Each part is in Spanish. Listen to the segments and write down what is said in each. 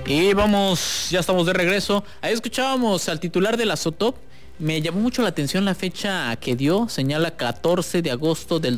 Y vamos, ya estamos de regreso. Ahí escuchábamos al titular de la SOTOP. Me llamó mucho la atención la fecha que dio, señala 14 de agosto del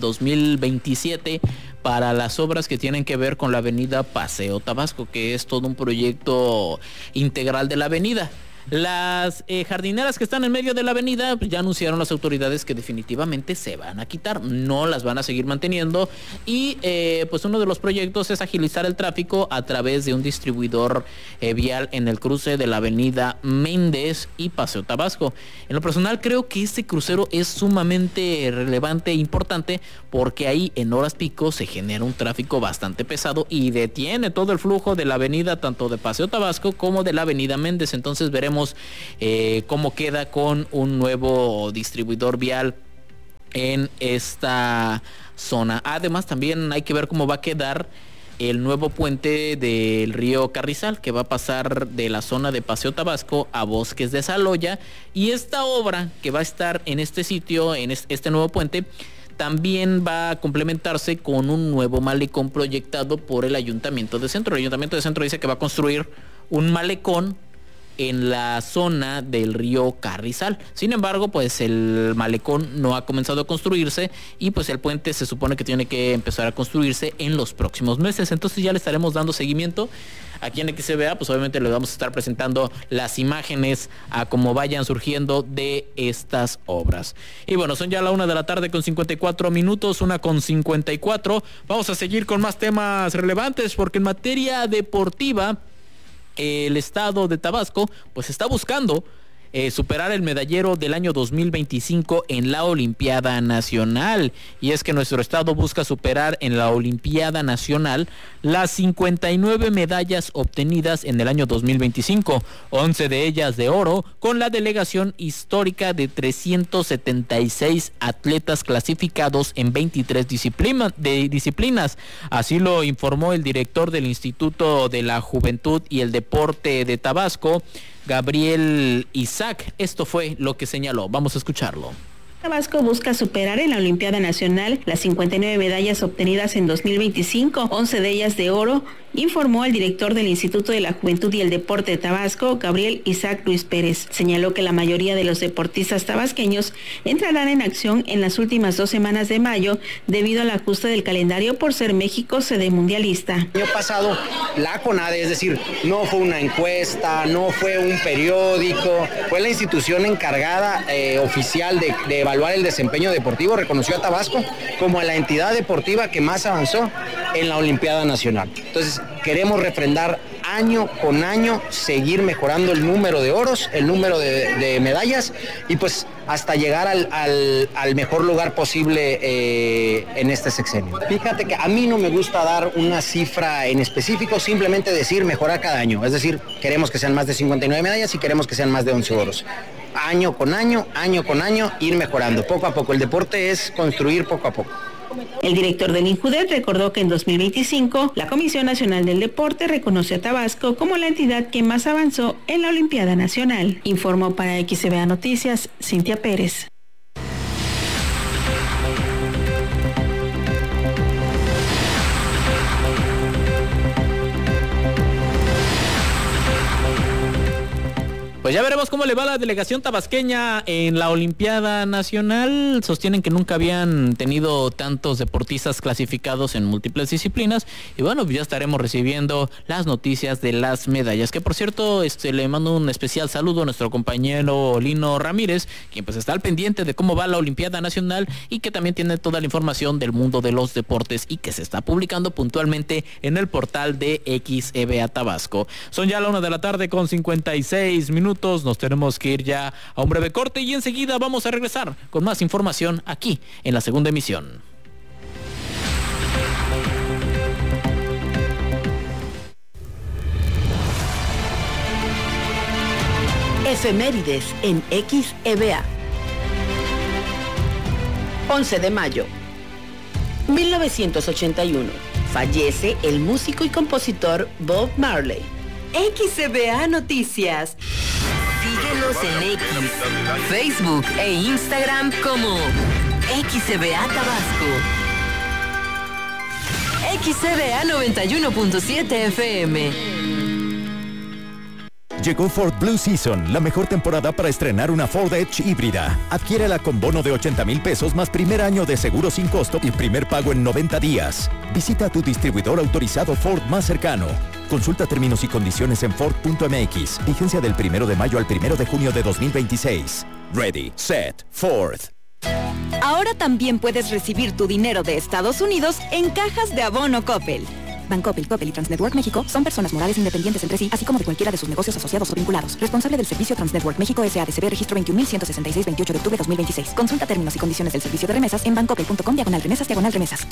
2027 para las obras que tienen que ver con la avenida Paseo Tabasco, que es todo un proyecto integral de la avenida. Las jardineras que están en medio de la avenida, pues ya anunciaron las autoridades que definitivamente se van a quitar, no las van a seguir manteniendo y pues uno de los proyectos es agilizar el tráfico a través de un distribuidor vial en el cruce de la avenida Méndez y Paseo Tabasco. En lo personal creo que este crucero es sumamente relevante e importante porque ahí en horas pico se genera un tráfico bastante pesado y detiene todo el flujo de la avenida tanto de Paseo Tabasco como de la avenida Méndez. Entonces veremos cómo queda con un nuevo distribuidor vial en esta zona. Además también hay que ver cómo va a quedar el nuevo puente del río Carrizal, que va a pasar de la zona de Paseo Tabasco a Bosques de Saloya, y esta obra que va a estar en este sitio, en este nuevo puente, también va a complementarse con un nuevo malecón proyectado por el Ayuntamiento de Centro. El Ayuntamiento de Centro dice que va a construir un malecón en la zona del río Carrizal. Sin embargo, pues el malecón no ha comenzado a construirse y pues el puente se supone que tiene que empezar a construirse en los próximos meses. Entonces ya le estaremos dando seguimiento. Aquí en XBA, pues obviamente le vamos a estar presentando las imágenes a cómo vayan surgiendo de estas obras. Y bueno, son ya la 1 de la tarde con 54 minutos, 1:54. Vamos a seguir con más temas relevantes porque en materia deportiva, el estado de Tabasco pues está buscando superar el medallero del año 2025 en la Olimpiada Nacional, y es que nuestro estado busca superar en la Olimpiada Nacional las 59 medallas obtenidas en el año 2025, 11 de ellas de oro, con la delegación histórica de 376 atletas clasificados en 23 disciplinas. Así lo informó el director del Instituto de la Juventud y el Deporte de Tabasco, Gabriel Isaac. Esto fue lo que señaló. Vamos a escucharlo. Tabasco busca superar en la Olimpiada Nacional las 59 medallas obtenidas en 2025, 11 de ellas de oro, informó el director del Instituto de la Juventud y el Deporte de Tabasco, Gabriel Isaac Luis Pérez. Señaló que la mayoría de los deportistas tabasqueños entrarán en acción en las últimas 2 semanas de mayo debido al ajuste del calendario por ser México sede mundialista. El año pasado, la CONADE, es decir, no fue una encuesta, no fue un periódico, fue la institución encargada oficial de evaluar el desempeño deportivo, reconoció a Tabasco como la entidad deportiva que más avanzó en la Olimpiada Nacional. Entonces, queremos refrendar año con año, seguir mejorando el número de oros, el número de medallas y pues hasta llegar al mejor lugar posible en este sexenio. Fíjate que a mí no me gusta dar una cifra en específico, simplemente decir mejorar cada año. Es decir, queremos que sean más de 59 medallas y queremos que sean más de 11 oros. Año con año, ir mejorando. Poco a poco. El deporte es construir poco a poco. El director del INJUDET recordó que en 2025 la Comisión Nacional del Deporte reconoció a Tabasco como la entidad que más avanzó en la Olimpiada Nacional. Informó para XBA Noticias, Cintia Pérez. Pues ya veremos cómo le va a la delegación tabasqueña en la Olimpiada Nacional. Sostienen que nunca habían tenido tantos deportistas clasificados en múltiples disciplinas. Y bueno, ya estaremos recibiendo las noticias de las medallas. Que por cierto, le mando un especial saludo a nuestro compañero Lino Ramírez, quien pues está al pendiente de cómo va la Olimpiada Nacional y que también tiene toda la información del mundo de los deportes y que se está publicando puntualmente en el portal de XEBA Tabasco. Son ya la 1 de la tarde con 56 minutos. Nos tenemos que ir ya a un breve corte y enseguida vamos a regresar con más información aquí en la segunda emisión. Efemérides en XEBA. 11 de mayo 1981. Fallece el músico y compositor Bob Marley. XEBA Noticias. Síguenos en X, Facebook e Instagram como XEBA Tabasco. XEBA 91.7 FM. Llegó Ford Blue Season, la mejor temporada para estrenar una Ford Edge híbrida. Adquiérela con bono de 80,000 pesos más primer año de seguro sin costo y primer pago en 90 días. Visita tu distribuidor autorizado Ford más cercano. Consulta términos y condiciones en Ford.mx. Vigencia del 1 de mayo al 1 de junio de 2026. Ready, set, Ford. Ahora también puedes recibir tu dinero de Estados Unidos en cajas de abono Coppel. Bancoppel, Coppel y Transnetwork México son personas morales independientes entre sí, así como de cualquiera de sus negocios asociados o vinculados. Responsable del servicio Transnetwork México S.A.D.C.B. Registro 21.166, 28 de octubre 2026. Consulta términos y condiciones del servicio de remesas en bancoppel.com/remesas/remesas.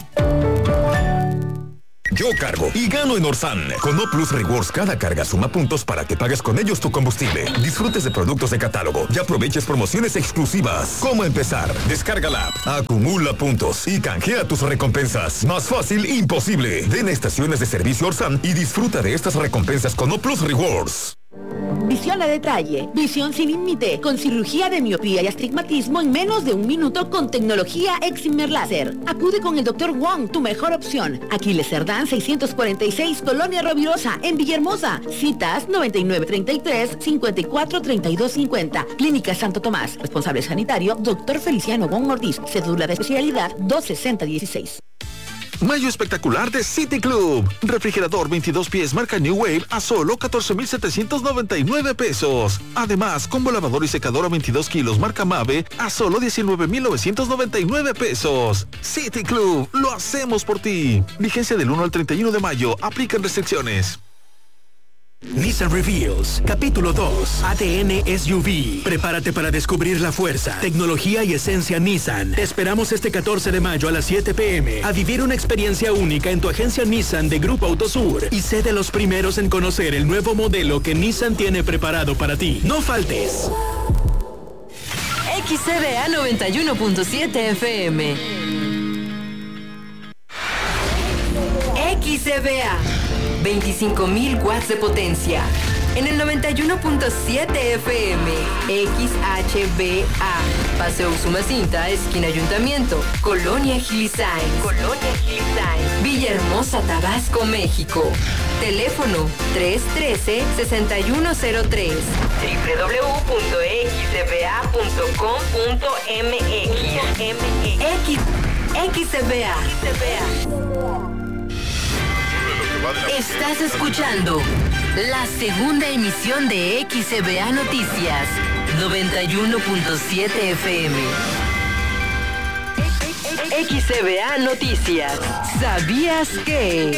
Yo cargo y gano en Orsan. Con O Plus Rewards, cada carga suma puntos para que pagues con ellos tu combustible. Disfrutes de productos de catálogo y aproveches promociones exclusivas. ¿Cómo empezar? Descarga la app, acumula puntos y canjea tus recompensas. Más fácil, imposible. Ven a estaciones de servicio Orsan y disfruta de estas recompensas con O Plus Rewards. Visión a detalle, visión sin límite, con cirugía de miopía y astigmatismo en menos de 1 minuto con tecnología Excimer Láser. Acude con el Dr. Wong, tu mejor opción. Aquiles Cerdán 646, Colonia Rovirosa, en Villahermosa. Citas 9933-543250. Clínica Santo Tomás. Responsable sanitario, Dr. Feliciano Wong Ortiz. Cédula de especialidad 26016. Mayo espectacular de City Club. Refrigerador 22 pies marca New Wave a solo 14,799 pesos. Además, combo lavador y secadora 22 kilos marca Mave a solo 19,999 pesos. City Club, lo hacemos por ti. Vigencia del 1 al 31 de mayo. Aplican restricciones. Nissan Reveals, capítulo 2, ADN SUV. Prepárate para descubrir la fuerza, tecnología y esencia Nissan. Te esperamos este 14 de mayo a las 7 p.m. a vivir una experiencia única en tu agencia Nissan de Grupo Autosur y sé de los primeros en conocer el nuevo modelo que Nissan tiene preparado para ti. ¡No faltes! XCBA 91.7 FM. XCBA 25,000 watts de potencia. En el 91.7 FM, XHBA, Paseo Usumacinta, esquina Ayuntamiento, Colonia Gilisain, Villahermosa, Tabasco, México. Teléfono 313-6103, www.xcba.com.mx. XCBA. Estás escuchando la segunda emisión de XCBA Noticias 91.7 FM. XCBA Noticias. ¿Sabías que?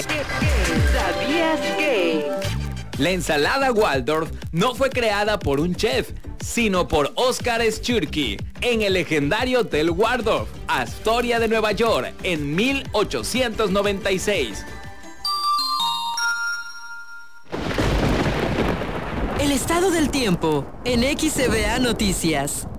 La ensalada Waldorf no fue creada por un chef, sino por Oscar Schürki en el legendario Hotel Waldorf, Astoria de Nueva York, en 1896. El estado del tiempo en XCBA Noticias.